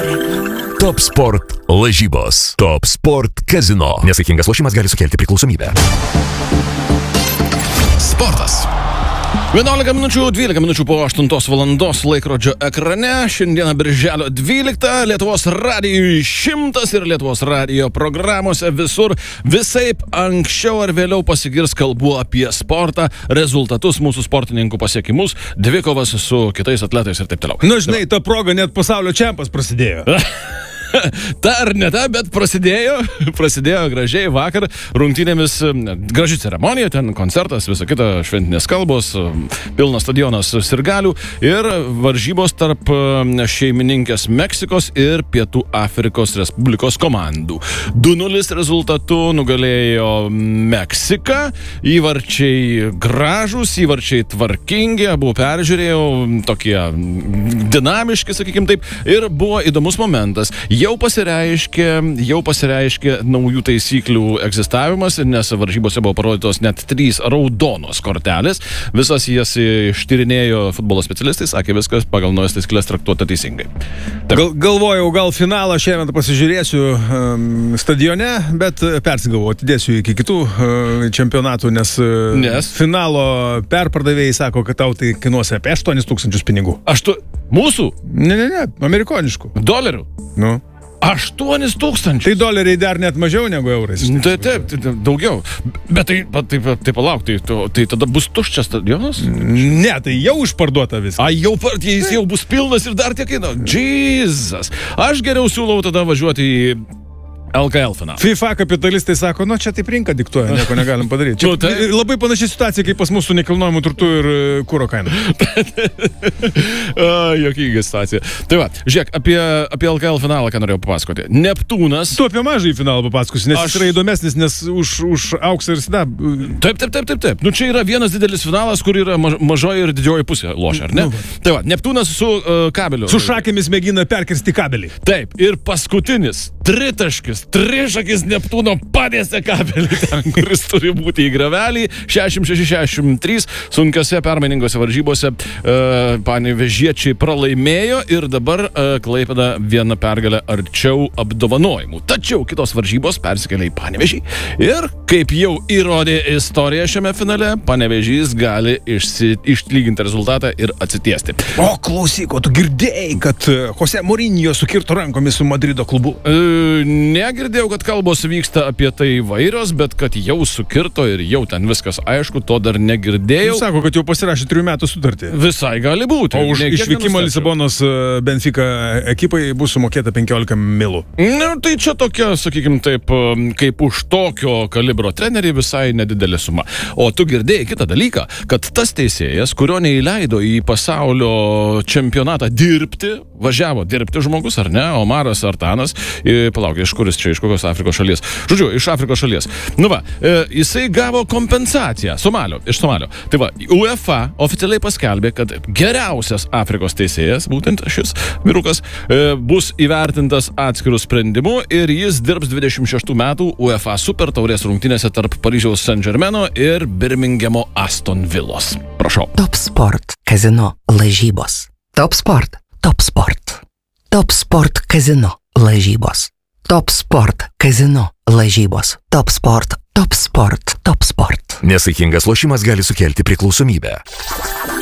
Top Sport lažybos. Top Sport Casino. Nesaikingas lošimas gali sukelti priklausomybę. Sportas. 11 minučių, 12 minučių po 8 valandos laikrodžio ekrane. Šiandieną birželio 12 Lietuvos radijui 100 ir Lietuvos radijo programuose visur visaip anksčiau ar vėliau pasigirs kalbų apie sportą, rezultatus, mūsų sportininkų pasiekimus, dvikovas su kitais atletais ir taip toliau. Nu, žinai, ta proga net pasaulio čempas prasidėjo. Ta ar ne ta, bet prasidėjo gražiai vakar rungtynėmis, graži ceremonija, ten koncertas, visa kita, šventinės kalbos, pilnas stadionas sirgalių ir varžybos tarp šeimininkės Meksikos ir Pietų Afrikos Respublikos komandų. 2-0 rezultatu nugalėjo Meksika, įvarčiai gražūs, įvarčiai tvarkingi, abu peržiūrėjau, tokie dinamiški, sakykim taip, ir buvo įdomus momentas. Jau pasireiškė naujų taisyklių egzistavimas, nes varžybose buvo parodytos net 3 raudonos kortelės. Visas jas ištyrinėjo futbolo specialistai, sakė viskas pagal naujas taisykles traktuota teisingai. Galvojau, gal finalą šiemet pasižiūrėsiu stadione, bet persigavau, atidėsiu iki kitų čempionatų, nes finalo perpardavėjai sako, kad tau tai kainuosi apie 8 000 pinigų. Mūsų? Ne, amerikoniškų. Dolerių? Nu. 8 000. Tai doleriai dar net mažiau negu eurais. Taip, daugiau. Bet tai palauk, tai tada bus tuščias stadionas? Ne, tai jau išparduota viskas. Jis jau bus pilnas ir dar tiek kainuoja. Jesus. Aš geriau siūlau tada važiuoti į LKL finalą. FIFA kapitalistai sako, čia taip rinka diktuoja, nieko negalim padaryti. Čia labai panaši situacija, kaip pas mūsų nekilnojamų turtų ir kuro kainų. Jokinga situacija. Tai va, žiūrėk, apie LKL finalą, ką norėjau papasakoti. Neptūnas. Tu apie mažąjį finalą papasakosiu, nes jis yra įdomesnis, nes už auksą ir sidabrą. Taip. Nu čia yra vienas didelis finalas, kur yra mažoji ir didžioji pusė lošia, ar ne? Tai va, Neptūnas su kabeliu. Su šakėmis mėgina perkirsti kabelį. Taip, ir paskutinis trišakis Neptūno padėsė kabelį ten, kuris turi būti į gravelį. 66-63 sunkiose permainingose varžybose panevėžiečiai pralaimėjo ir dabar Klaipėda viena pergalė arčiau apdovanojimų. Tačiau kitos varžybos persikėlė į Panevėžį ir, kaip jau įrodė istorija šiame finale, Panevėžys gali išlyginti rezultatą ir atsitiesti. O klausyk, tu girdėjai, kad Jose Mourinho sukirto rankomis su Madrido klubu? Negirdėjau, kad kalbos vyksta apie tai vairios, bet kad jau sukirto ir jau ten viskas aišku, to dar negirdėjau. Jis sako, kad jau pasirašė 3 metų sutartį. Visai gali būti. O už išvykimą Lisabonos Benfica ekipai bus sumokėta 15 milų. Tai čia tokia, sakykim taip, kaip už tokio kalibro trenerį visai nedidelė suma. O tu girdėjai kitą dalyką, kad tas teisėjas, kurio neįleido į pasaulio čempionatą dirbti, važiavo dirbti žmogus, ar ne, Omaras Artanas, palauk, iš kuris čia, iš kokios Afrikos šalies. Žodžiu, iš Afrikos šalies. Nu va, jisai gavo kompensaciją iš Somalio. Tai va, UEFA oficialiai paskelbė, kad geriausias Afrikos teisėjas, būtent šis vyrukas, bus įvertintas atskirų sprendimų ir jis dirbs 26 metų UEFA Super taurės rungtynėse tarp Paryžiaus Saint-Germaino ir Birmingemo Aston Villos. Prašau. Top Sport Casino lažybos. Top Sport Casino lažybos. Top Sport Casino lažybos. Top Sport. Nesaikingas lošimas gali sukelti priklausomybę.